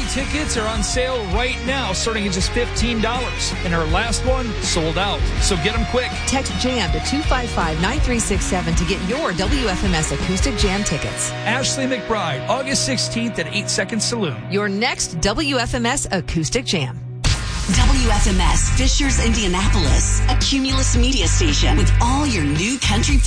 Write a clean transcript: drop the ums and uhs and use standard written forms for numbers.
tickets are on sale right now, starting at just $15. And our last one sold out. So get them quick. Text JAM to 255-9367 to get your WFMS Acoustic Jam tickets. Ashley McBride, August 16th at 8 Second Saloon. Your next WFMS Acoustic Jam. WFMS Fishers, Indianapolis, a Cumulus media station with all your new country